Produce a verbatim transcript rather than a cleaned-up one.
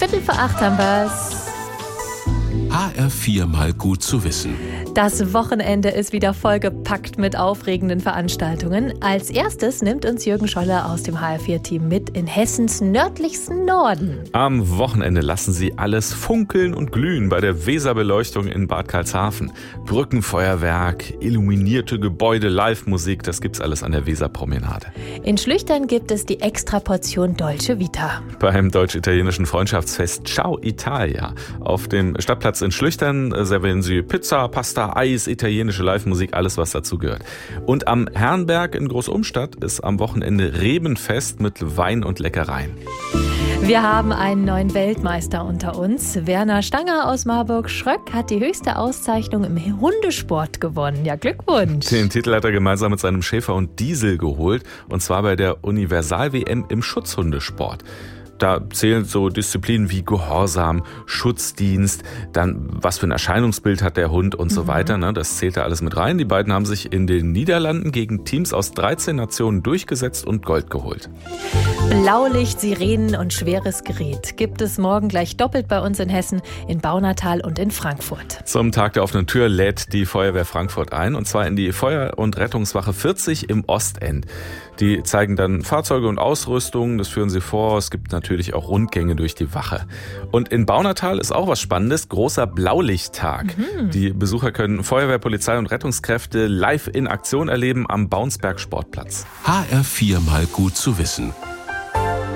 Viertel vor acht haben wir's. H R vier mal gut zu wissen. Das Wochenende ist wieder vollgepackt mit aufregenden Veranstaltungen. Als erstes nimmt uns Jürgen Scholler aus dem H R vier Team mit in Hessens nördlichsten Norden. Am Wochenende lassen sie alles funkeln und glühen bei der Weserbeleuchtung in Bad Karlshafen. Brückenfeuerwerk, illuminierte Gebäude, Live-Musik, das gibt's alles an der Weserpromenade. In Schlüchtern gibt es die Extraportion Dolce Vita. Beim deutsch-italienischen Freundschaftsfest Ciao Italia auf dem Stadtplatz in Schlüchtern servieren sie Pizza, Pasta, Eis, italienische Live-Musik, alles was dazu gehört. Und am Herrenberg in Großumstadt ist am Wochenende Rebenfest mit Wein und Leckereien. Wir haben einen neuen Weltmeister unter uns. Werner Stanger aus Marburg-Schröck hat die höchste Auszeichnung im Hundesport gewonnen. Ja, Glückwunsch! Den Titel hat er gemeinsam mit seinem Schäfer und Diesel geholt, und zwar bei der Universal-W M im Schutzhundesport. Da zählen so Disziplinen wie Gehorsam, Schutzdienst, dann was für ein Erscheinungsbild hat der Hund und so weiter. Ne? Das zählt da alles mit rein. Die beiden haben sich in den Niederlanden gegen Teams aus dreizehn Nationen durchgesetzt und Gold geholt. Blaulicht, Sirenen und schweres Gerät gibt es morgen gleich doppelt bei uns in Hessen, in Baunatal und in Frankfurt. Zum Tag der offenen Tür lädt die Feuerwehr Frankfurt ein, und zwar in die Feuer- und Rettungswache vierzig im Ostend. Die zeigen dann Fahrzeuge und Ausrüstung, das führen sie vor. Es gibt natürlich auch Rundgänge durch die Wache. Und in Baunatal ist auch was Spannendes, großer Blaulichttag. Mhm. Die Besucher können Feuerwehr, Polizei und Rettungskräfte live in Aktion erleben am Baunsberg Sportplatz. H R vier mal gut zu wissen.